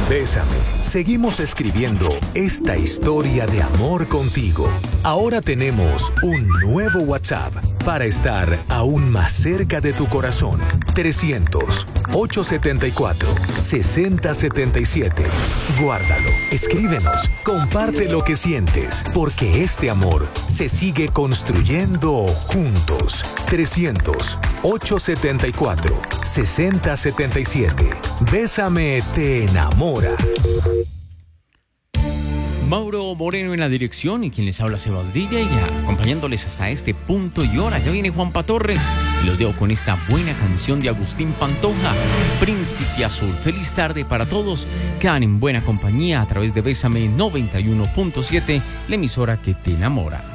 Bésame. Seguimos escribiendo esta historia de amor contigo. Ahora tenemos un nuevo WhatsApp para estar aún más cerca de tu corazón. 300-874-6077. Guárdalo, escríbenos, comparte lo que sientes, porque este amor se sigue construyendo juntos. 300-874-6077. Bésame te enamora. Mauro Moreno en la dirección y quien les habla Sebas DJ, acompañándoles hasta este punto y hora. Ya viene Juanpa Torres y los dejo con esta buena canción de Agustín Pantoja, Príncipe Azul. Feliz tarde para todos, quedan en buena compañía a través de Bésame 91.7, la emisora que te enamora.